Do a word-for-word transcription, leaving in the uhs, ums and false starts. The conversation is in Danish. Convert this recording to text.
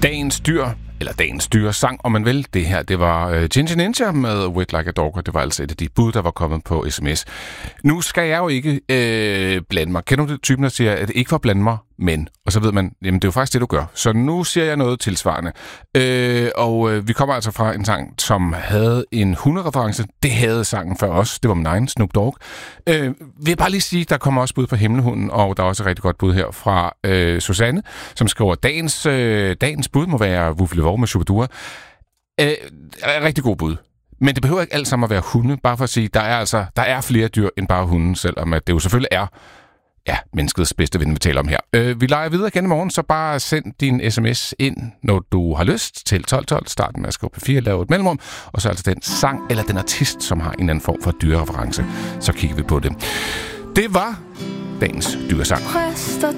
Dagens dyr, eller dagens dyr sang, om man vil. Det her, det var uh, Ginger Ninja med Wet Like a Dog, og det var altså et af de bud, der var kommet på sms. Nu skal jeg jo ikke øh, blande mig. Kender du det typen, der siger, at det ikke var blande mig, men... Og så ved man, jamen det er jo faktisk det, du gør. Så nu siger jeg noget tilsvarende. Øh, og øh, vi kommer altså fra en sang, som havde en hundereference. Det havde sangen før os. Det var min egen, Snoop Dogg. Øh, vil jeg bare lige sige, der kommer også bud på Himmelhunden, og der er også et rigtig godt bud her fra øh, Susanne, som skriver, dagens, øh, dagens bud må være Wuffle Vov med Shubidua. Øh, rigtig god bud. Men det behøver ikke alt sammen at være hunde, bare for at sige, der er altså der er flere dyr end bare hunden, selvom at det jo selvfølgelig er ja, menneskets bedste ven, vi taler om her. Øh, vi leger videre igen i morgen, så bare send din sms ind, når du har lyst, til tolv tolv. Starten med at skrive P fire, lave et mellemrum, og så altså den sang eller den artist, som har en eller anden form for dyrereference. Så kigger vi på det. Det var dagens dyresang.